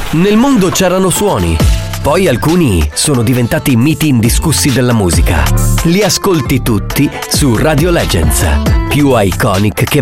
Nel mondo c'erano suoni, poi alcuni sono diventati miti indiscussi della musica. Li ascolti tutti su Radio Legends, più iconic che